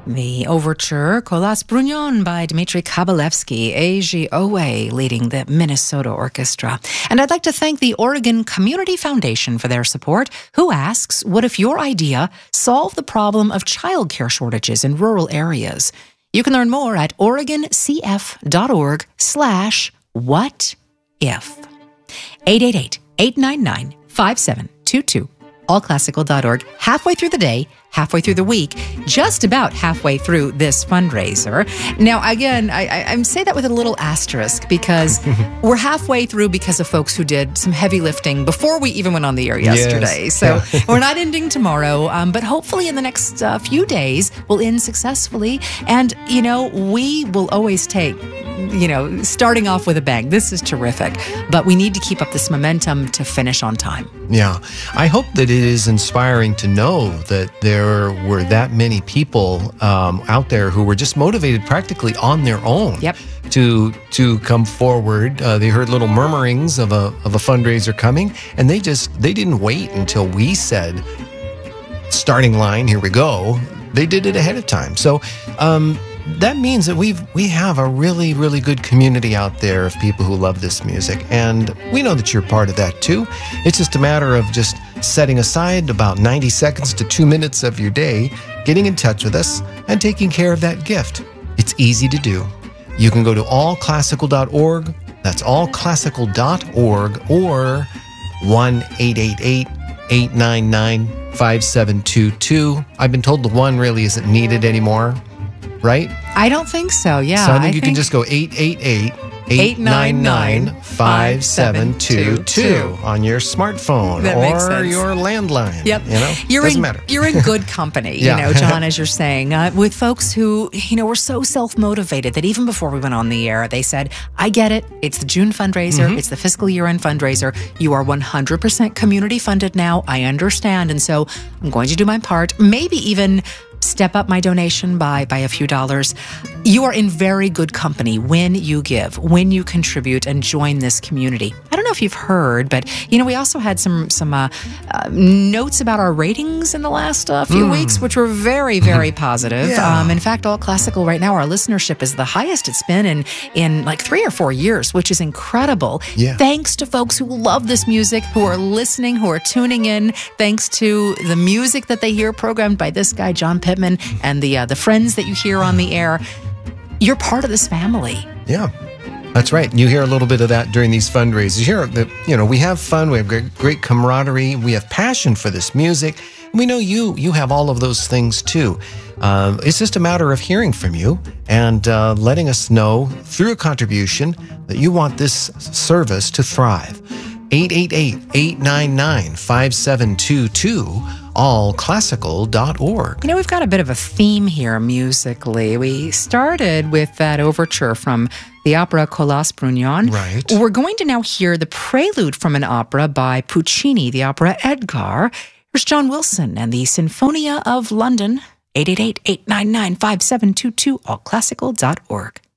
The overture, Kolas Brugnon by Dmitry Kabalevsky, AGOA leading the Minnesota Orchestra. And I'd like to thank the Oregon Community Foundation for their support, who asks, what if your idea solved the problem of childcare shortages in rural areas? You can learn more at OregonCF.org/whatif. 888-899-5722. allclassical.org. Halfway through the day, halfway through the week, just about halfway through this fundraiser. Now, again, I say that with a little asterisk because we're halfway through because of folks who did some heavy lifting before we even went on the air yesterday. Yes. So we're not ending tomorrow, but hopefully in the next few days, we'll end successfully. And, you know, we will always take, starting off with a bang. This is terrific. But we need to keep up this momentum to finish on time. Yeah. I hope that it is inspiring to know that there were that many people out there who were just motivated practically on their own to come forward. They heard little murmurings of a fundraiser coming, and they didn't wait until we said, starting line, here we go. They did it ahead of time. So that means that we have a really, really good community out there of people who love this music. And we know that you're part of that too. It's just a matter of just setting aside about 90 seconds to 2 minutes of your day, getting in touch with us, and taking care of that gift. It's easy to do. You can go to allclassical.org. That's allclassical.org, or 1-888-899-5722. I've been told the one really isn't needed anymore. Right? I don't think so, yeah. So I think you can just go 888-899-5722 on your smartphone or your landline. Yep. Doesn't matter. You're in good company, John, as you're saying, with folks who, were so self-motivated that even before we went on the air, they said, I get it. It's the June fundraiser. It's the fiscal year-end fundraiser. You are 100% community funded now. I understand. And so I'm going to do my part, maybe even step up my donation by a few dollars. You are in very good company when you give, when you contribute and join this community. I don't know if you've heard, but we also had some notes about our ratings in the last few weeks, which were very, very positive. Yeah. In fact, All Classical right now, our listenership is the highest it's been in like 3 or 4 years, which is incredible. Yeah. Thanks to folks who love this music, who are listening, who are tuning in. Thanks to the music that they hear programmed by this guy, John Pittman, and the friends that you hear on the air. You're part of this family. Yeah. That's right. You hear a little bit of that during these fundraisers. You hear that, we have fun, we have great camaraderie, we have passion for this music. We know you have all of those things too. It's just a matter of hearing from you and letting us know through a contribution that you want this service to thrive. 888-899-5722, allclassical.org. We've got a bit of a theme here musically. We started with that overture from the opera Kolas Brugnon. Right. We're going to now hear the prelude from an opera by Puccini, the opera Edgar. Here's John Wilson and the Sinfonia of London. 888-899-5722, allclassical.org.